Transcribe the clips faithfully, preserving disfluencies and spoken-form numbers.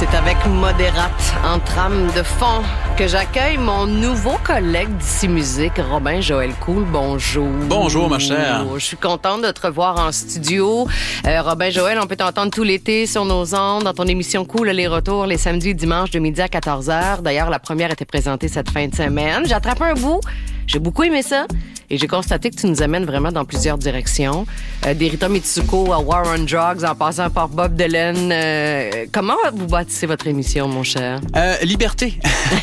C'est avec Modérate en trame de fond que j'accueille mon nouveau collègue d'ici musique, Robin Joël Cool. Bonjour. Bonjour, ma chère. Je suis contente de te revoir en studio. Euh, Robin Joël, on peut t'entendre tout l'été sur nos ondes, dans ton émission Cool, les retours, les samedis et dimanches de midi à quatorze heures. D'ailleurs, la première était présentée cette fin de semaine. J'attrape un bout. J'ai beaucoup aimé ça. Et j'ai constaté que tu nous amènes vraiment dans plusieurs directions. Euh, D'Erita Mitsuko à War on Drugs, en passant par Bob Dylan. Euh, comment vous bâtissez votre émission, mon cher? Euh, liberté.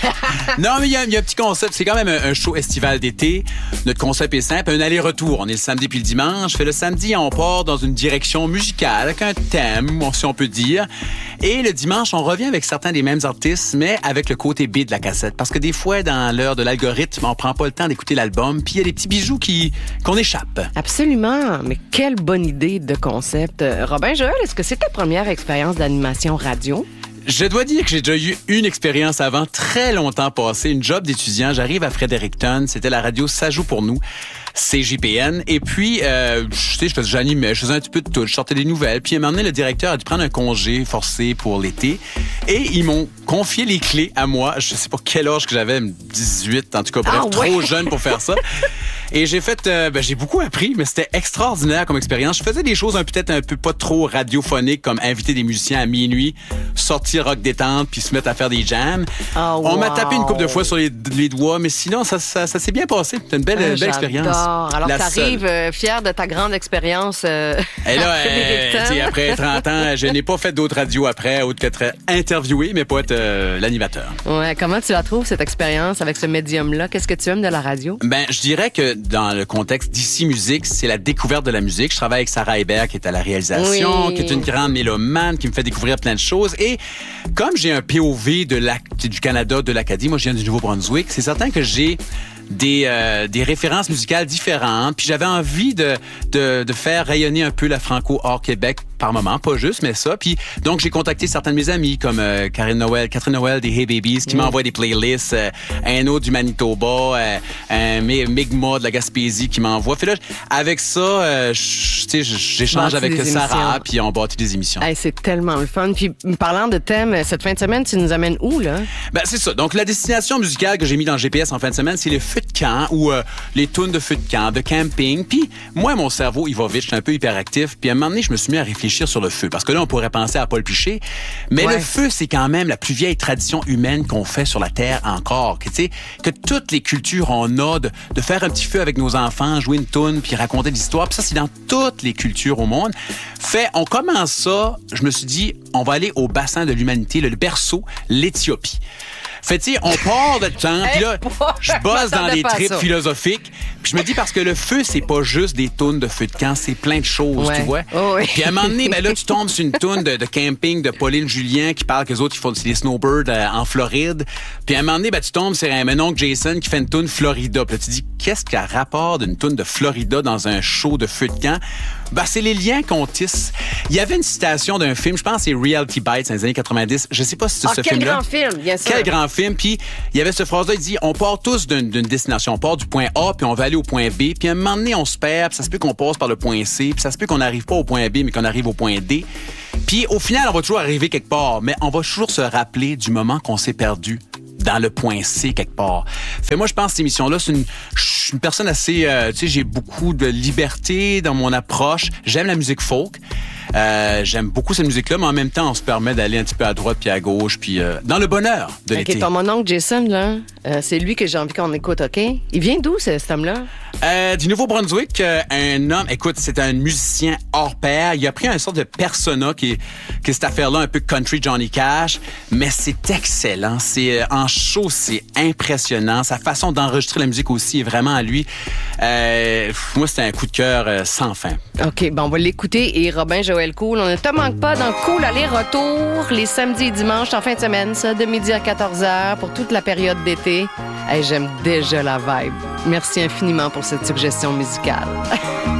Non, mais il y, y a un petit concept. C'est quand même un, un show estival d'été. Notre concept est simple. Un aller-retour. On est le samedi puis le dimanche. Fait le samedi, on part dans une direction musicale, avec un thème, si on peut dire. Et le dimanche, on revient avec certains des mêmes artistes, mais avec le côté B de la cassette. Parce que des fois, dans l'heure de l'algorithme, on prend pas le temps d'écouter l'album, puis il y a des petits bijoux qui, qu'on échappe. Absolument. Mais quelle bonne idée de concept. Robin Joël, est-ce que c'est ta première expérience d'animation radio? Je dois dire que j'ai déjà eu une expérience avant, très longtemps passée, une job d'étudiant. J'arrive à Fredericton, c'était la radio Ça joue pour nous, C J P N. Et puis, euh, je sais, je faisais, j'animais, je faisais un petit peu de tout, je sortais des nouvelles. Puis à un moment donné, le directeur a dû prendre un congé forcé pour l'été. Et ils m'ont confié les clés à moi. Je sais pas quel âge que j'avais, dix-huit, en tout cas, bref, ah, ouais. Trop jeune pour faire ça. Et j'ai fait, euh, ben, j'ai beaucoup appris, mais c'était extraordinaire comme expérience. Je faisais des choses un, peut-être un peu pas trop radiophoniques, comme inviter des musiciens à minuit, sortir rock détente, puis se mettre à faire des jams. Oh, On wow. m'a tapé une couple de fois sur les, les doigts, mais sinon, ça, ça, ça s'est bien passé. C'était une belle, ah, belle expérience. Alors, t'arrives euh, fier de ta grande expérience. Euh, Et là, euh, après trente ans, je n'ai pas fait d'autres radios après, autre qu'être interviewé, mais pas être euh, l'animateur. Ouais. Comment tu la trouves, cette expérience avec ce médium-là? Qu'est-ce que tu aimes de la radio? Ben, je dirais que dans le contexte d'ici musique, c'est la découverte de la musique. Je travaille avec Sarah Hébert, qui est à la réalisation, oui. qui est une grande mélomane, qui me fait découvrir plein de choses. Et comme j'ai un P O V de la, du Canada, de l'Acadie, moi je viens du Nouveau-Brunswick, c'est certain que j'ai des, euh, des références musicales différentes. Puis j'avais envie de, de, de faire rayonner un peu la franco hors Québec par moment, pas juste, mais ça. Puis donc j'ai contacté certains de mes amis comme euh, Karine Noël, Catherine Noël des Hey Babies qui mm. m'envoie des playlists, euh, un autre du Manitoba, euh, un Migma de la Gaspésie qui m'envoie. Fait là, avec ça, euh, j'échange avec Sarah, puis on bâtit des émissions. Hey, c'est tellement le fun. Puis parlant de thème, cette fin de semaine, tu nous amènes où, là? Ben, c'est ça. Donc la destination musicale que j'ai mis dans le G P S en fin de semaine, c'est le feu de camp ou euh, les tunes de feu de camp, de camping. Puis moi, mon cerveau, il va vite, je suis un peu hyperactif. Puis à un moment donné, je me suis mis à réfléchir sur le feu. Parce que là, on pourrait penser à Paul Piché. Mais ouais. le feu, c'est quand même la plus vieille tradition humaine qu'on fait sur la Terre encore. Que, tu sais, que toutes les cultures, on a de, de faire un petit feu avec nos enfants, jouer une toune, puis raconter des histoires. Puis ça, c'est dans toutes les cultures au monde. Fait, on commence ça, je me suis dit, on va aller au bassin de l'humanité, le berceau, l'Éthiopie. Fait, tu sais, on part de temps, puis là, je bosse dans des trips philosophiques, puis je me dis, parce que le feu, c'est pas juste des tounes de feu de camp, c'est plein de choses, ouais. tu vois. Oh, oui. Puis à un moment donné, ben là, tu tombes sur une toune de, de camping de Pauline Julien qui parle qu'eux autres, ils font des snowbirds euh, en Floride. Puis à un moment donné, ben tu tombes sur un oncle Jason qui fait une toune Florida. Puis là, tu dis, qu'est-ce qu'il y a rapport d'une toune de Florida dans un show de feu de camp? Ben, c'est les liens qu'on tisse. Il y avait une citation d'un film, je pense c'est Reality Bites dans les années quatre-vingt-dix. Je sais pas si c'est ah, ce quel film-là. Grand film, bien sûr. Quel grand film. Puis il y avait cette phrase-là, il dit, on part tous d'une, d'une destination. On part du point A, puis on va aller au point B. Puis à un moment donné, on se perd, puis ça se peut qu'on passe par le point C, puis ça se peut qu'on n'arrive pas au point B, mais qu'on arrive au point D. Puis au final, on va toujours arriver quelque part, mais on va toujours se rappeler du moment qu'on s'est perdu dans le point C quelque part. Fait moi, je pense que cette émission-là, c'est une, je suis une personne assez, euh, tu sais, j'ai beaucoup de liberté dans mon approche. J'aime la musique folk. Euh, j'aime beaucoup cette musique-là, mais en même temps, on se permet d'aller un petit peu à droite puis à gauche, puis euh, dans le bonheur de okay, l'été. Ton mon oncle Jason, là, euh, c'est lui que j'ai envie qu'on écoute, OK? Il vient d'où, ce, cet homme-là? Euh, du Nouveau-Brunswick, euh, un homme, écoute, c'est un musicien hors pair. Il a pris un sorte de persona qui est, qui est cette affaire-là, un peu country Johnny Cash, mais c'est excellent. C'est, euh, en show, c'est impressionnant. Sa façon d'enregistrer la musique aussi est vraiment à lui. Euh, moi, c'était un coup de cœur euh, sans fin. OK, bon, on va l'écouter. Et Robin Joël Cool, on ne te manque pas dans Cool aller-retour les samedis et dimanches en fin de semaine, ça, de midi à quatorze heures pour toute la période d'été. Hey, j'aime déjà la vibe. Merci infiniment pour cette suggestion musicale.